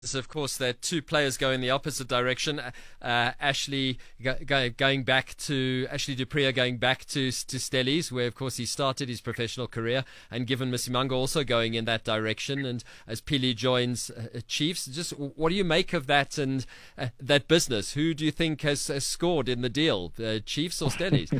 So of course, that two players go in the opposite direction. Ashley going back to Ashley du Preez going back to Stellies, where of course he started his professional career, and Given Masimango also going in that direction. And as Pili joins Chiefs, just what do you make of that and that business? Who do you think has scored in the deal, Chiefs or Stellies?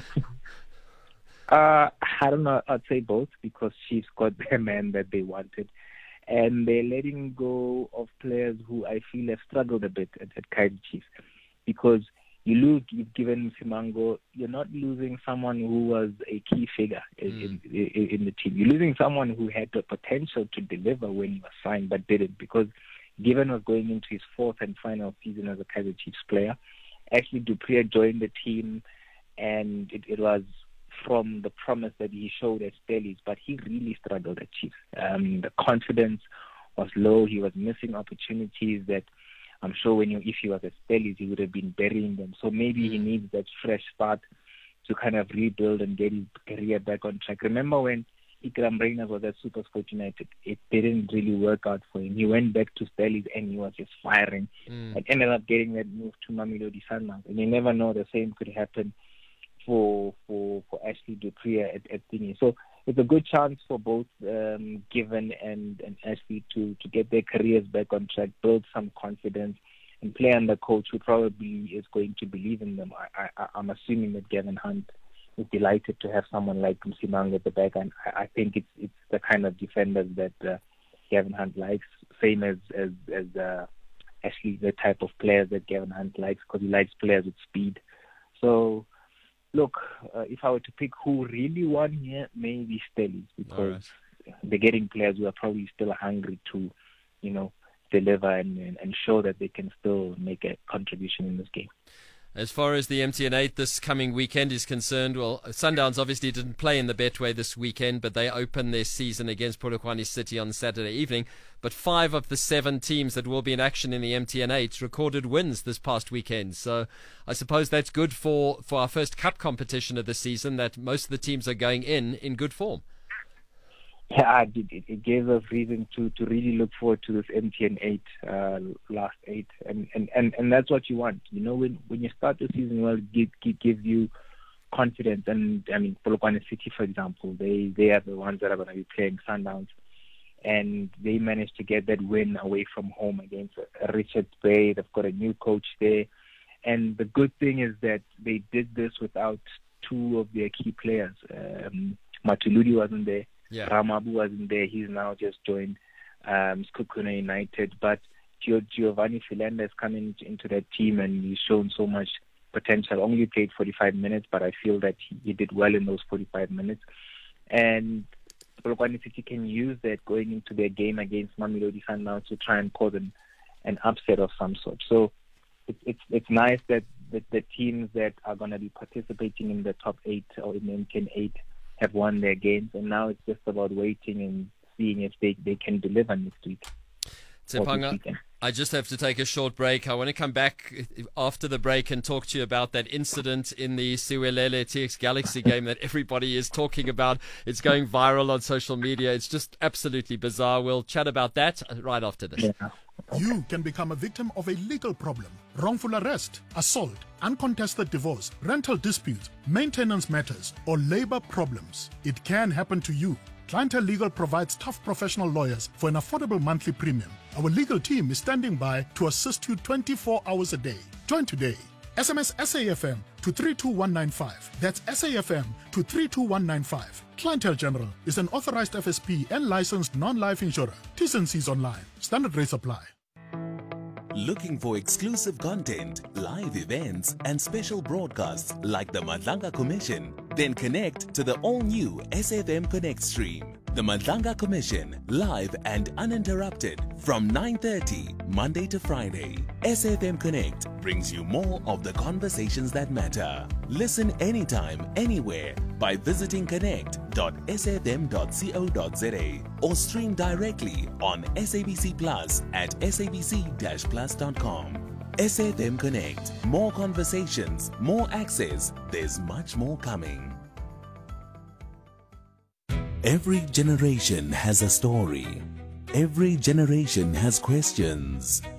I don't know. I'd say both, because Chiefs got their man that they wanted. And they're letting go of players who I feel have struggled a bit at Kaizer Chiefs. Because you've given Simango, you're not losing someone who was a key figure in the team. You're losing someone who had the potential to deliver when he was signed, but didn't, because Given was going into his fourth and final season as a Kaizer Chiefs player. Actually, du Preez joined the team, and it was from the promise that he showed at Stellies, but he really struggled at Chiefs. The confidence was low. He was missing opportunities that I'm sure if he was at Stellies, he would have been burying them. So maybe he needs that fresh start to kind of rebuild and get his career back on track. Remember when Ikram Reyners was at SuperSport United, it didn't really work out for him. He went back to Stellies and he was just firing and ended up getting that move to Mamelodi Sundowns. And you never know, the same could happen for Ashley du Preez at Thingy. So it's a good chance for both Given and Ashley to get their careers back on track, build some confidence, and play under a coach who probably is going to believe in them. I'm assuming that Gavin Hunt is delighted to have someone like Msimang at the back, and I think it's the kind of defenders that Gavin Hunt likes, same as Ashley, the type of players that Gavin Hunt likes, because he likes players with speed. So look, if I were to pick who really won here, maybe Stellies, because they're getting players who are probably still hungry to, deliver and show that they can still make a contribution in this game. As far as the MTN 8 this coming weekend is concerned, well, Sundowns obviously didn't play in the Betway this weekend, but they open their season against Polokwane City on Saturday evening. But 5 of the 7 teams that will be in action in the MTN 8 recorded wins this past weekend. So I suppose that's good for our first cup competition of the season, that most of the teams are going in good form. Yeah, it gave us reason to really look forward to this MTN 8, last 8, and that's what you want. When you start the season well, it gives you confidence. And I mean, Polokwane City, for example, they are the ones that are going to be playing Sundowns, and they managed to get that win away from home against Richards Bay. They've got a new coach there, and the good thing is that they did this without 2 of their key players. Matuludi wasn't there. Yeah. Ramabu wasn't there. He's now just joined Skukuna United. But Giovanni Filanda is coming into that team, and he's shown so much potential. Only played 45 minutes, but I feel that he did well in those 45 minutes. And Polokwane City can use that going into their game against Mamelodi Sundowns to try and cause an upset of some sort. So it's nice that the teams that are going to be participating in the top 8 or in the MTN 8 have won their games, and now it's just about waiting and seeing if they can deliver next week. Tshepanga, I just have to take a short break. I want to come back after the break and talk to you about that incident in the Siwelele TX Galaxy game that everybody is talking about. It's going viral on social media. It's just absolutely bizarre. We'll chat about that right after this. Yeah. You can become a victim of a legal problem: wrongful arrest, assault, uncontested divorce, rental disputes, maintenance matters, or labor problems. It can happen to you. Clientele Legal provides tough professional lawyers for an affordable monthly premium. Our legal team is standing by to assist you 24 hours a day. Join today. SMS SAFM to 32195. That's SAFM to 32195. Clientele General is an authorized FSP and licensed non-life insurer. T's and C's online. Standard rates apply. Looking for exclusive content, live events, and special broadcasts like the Madlanga Commission? Then connect to the all-new SFM Connect stream. The Madlanga Commission, live and uninterrupted from 9:30 Monday to Friday. SFM Connect brings you more of the conversations that matter. Listen anytime, anywhere by visiting connect.sfm.co.za or stream directly on SABC Plus at sabc-plus.com. SFM Connect. More conversations, more access. There's much more coming. Every generation has a story. Every generation has questions.